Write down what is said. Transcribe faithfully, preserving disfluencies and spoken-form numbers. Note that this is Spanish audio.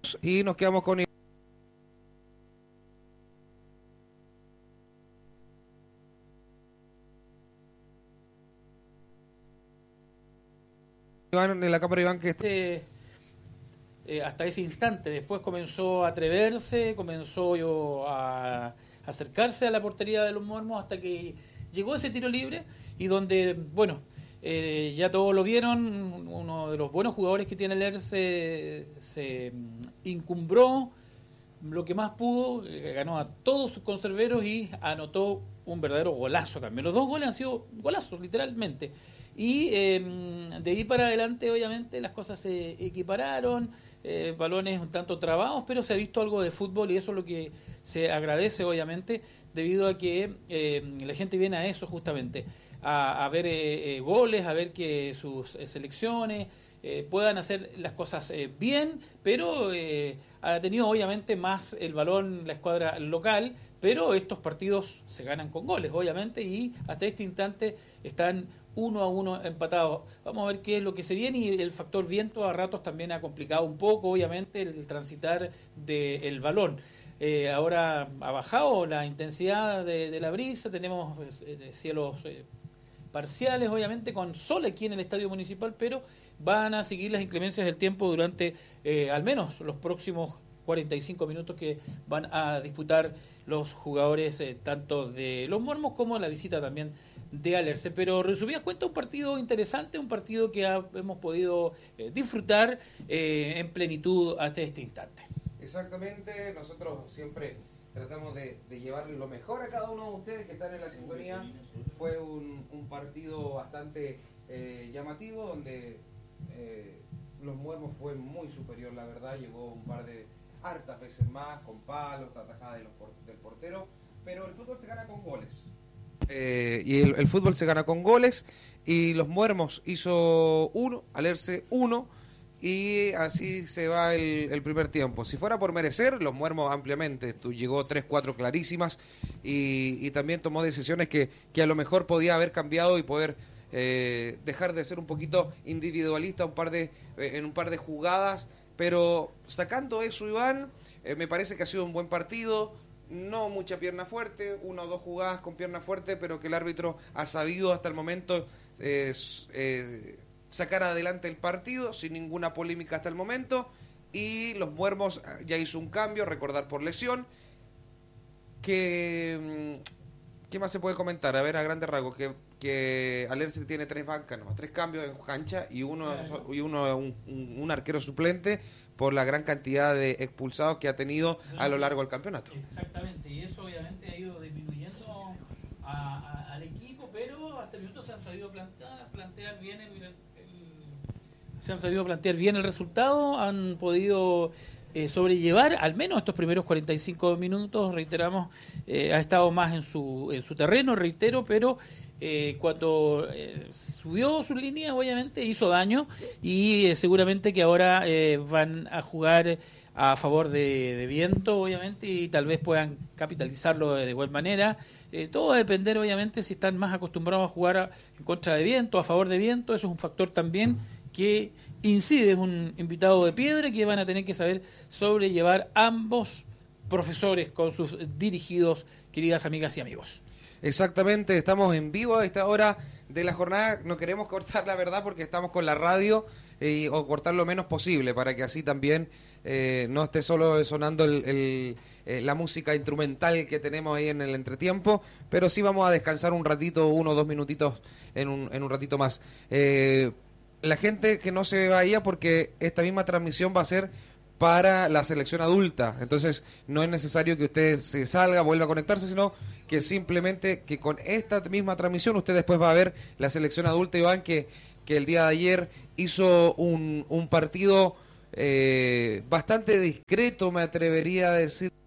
y nos quedamos con Iván, en la cámara Iván, que este, eh, hasta ese instante. Después comenzó a atreverse, comenzó yo a acercarse a la portería de los Muermos hasta que llegó ese tiro libre y donde, bueno, eh, ya todos lo vieron, uno de los buenos jugadores que tiene el E R se, se incumbró lo que más pudo, eh, ganó a todos sus conserveros y anotó un verdadero golazo también. Los dos goles han sido golazos, literalmente. Y eh, de ahí para adelante, obviamente, las cosas se equipararon, eh, balones un tanto trabados, pero se ha visto algo de fútbol y eso es lo que se agradece, obviamente, debido a que eh, la gente viene a eso justamente, a, a ver eh, eh, goles, a ver que sus eh, selecciones eh, puedan hacer las cosas eh, bien, pero eh, ha tenido obviamente más el balón la escuadra local, pero estos partidos se ganan con goles, obviamente, y hasta este instante están uno a uno empatados. Vamos a ver qué es lo que se viene y el factor viento a ratos también ha complicado un poco, obviamente, el transitar del balón. Eh, ahora ha bajado la intensidad de, de la brisa, tenemos eh, cielos eh, parciales, obviamente, con sol aquí en el Estadio Municipal, pero van a seguir las inclemencias del tiempo durante eh, al menos los próximos cuarenta y cinco minutos que van a disputar los jugadores eh, tanto de los Muermos como la visita también de Alerce. Pero resumida cuenta, un partido interesante, un partido que ha, hemos podido eh, disfrutar eh, en plenitud hasta este instante. Exactamente, nosotros siempre tratamos de, de llevarle lo mejor a cada uno de ustedes que están en la sintonía. Fue un, un partido bastante eh, llamativo, donde eh, los Muermos fue muy superior, la verdad, llegó un par de hartas veces más, con palos, atajadas de los por, del portero, pero el fútbol se gana con goles. Eh, y el, el fútbol se gana con goles, y los Muermos hizo uno, Alerce uno, y así se va el, el primer tiempo. Si fuera por merecer, los Muermos ampliamente, tú, llegó tres cuatro clarísimas, y, y también tomó decisiones que, que a lo mejor podía haber cambiado y poder eh, dejar de ser un poquito individualista un par de, eh, en un par de jugadas. Pero sacando eso, Iván, eh, me parece que ha sido un buen partido, no mucha pierna fuerte, una o dos jugadas con pierna fuerte, pero que el árbitro ha sabido hasta el momento eh, eh, sacar adelante el partido sin ninguna polémica hasta el momento, y los Muermos ya hizo un cambio, recordar por lesión, que... ¿Qué más se puede comentar? A ver, a grandes rasgos, que, que Alerce tiene tres bancas, no, tres cambios en cancha y uno, y uno un, un, un arquero suplente por la gran cantidad de expulsados que ha tenido a lo largo del campeonato. Exactamente, y eso obviamente ha ido disminuyendo a, a, al equipo, pero hasta el minuto se han sabido plantear, plantear bien el, el, se han sabido plantear bien el resultado, han podido Eh, sobrellevar al menos estos primeros cuarenta y cinco minutos, reiteramos, eh, ha estado más en su en su terreno, reitero, pero eh, cuando eh, subió su línea, obviamente hizo daño, y eh, seguramente que ahora eh, van a jugar a favor de, de viento, obviamente, y tal vez puedan capitalizarlo de, de buena manera. Eh, todo va a depender, obviamente, si están más acostumbrados a jugar a, en contra de viento, a favor de viento. Eso es un factor también que incide, es un invitado de piedra que van a tener que saber sobrellevar ambos profesores con sus dirigidos, queridas amigas y amigos. Exactamente, estamos en vivo a esta hora de la jornada, no queremos cortar la verdad porque estamos con la radio, eh, o cortar lo menos posible para que así también eh, no esté solo sonando el, el, eh, la música instrumental que tenemos ahí en el entretiempo, pero sí vamos a descansar un ratito, uno o dos minutitos en un, en un ratito más. Eh, La gente que no se vaya, porque esta misma transmisión va a ser para la selección adulta, entonces no es necesario que usted se salga, vuelva a conectarse, sino que simplemente que con esta misma transmisión usted después va a ver la selección adulta, Iván, que, que el día de ayer hizo un, un partido eh, bastante discreto, me atrevería a decir.